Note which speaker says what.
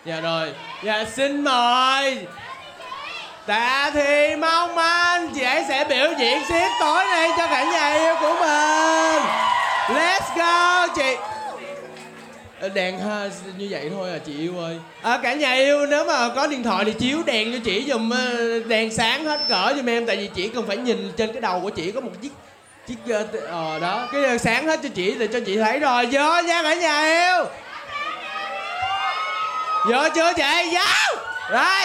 Speaker 1: Dạ rồi. Dạ xin mời Tạ Thị Mong Anh, chị ấy sẽ biểu diễn xiết tối nay cho cả nhà yêu của mình. Let's go chị. Đèn ha, như vậy thôi à chị yêu ơi. Cả nhà yêu nếu mà có điện thoại thì chiếu đèn cho chị giùm, đèn sáng hết cỡ giùm em. Tại vì chị cần phải nhìn trên cái đầu của chị có một chiếc đó, cái đèn sáng hết cho chị để cho chị thấy rồi. Vô nha cả nhà yêu. Vô chưa chị? Vô. Rồi.